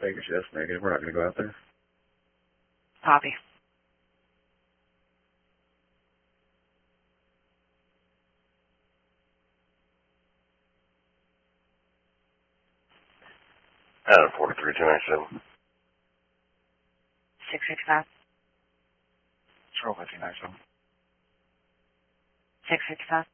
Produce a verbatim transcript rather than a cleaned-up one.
Vegas, yes, negative. We're not going to go out there. Copy. Adam forty-three two ninety-seven. six six five. Control fifteen ninety-seven. six six five.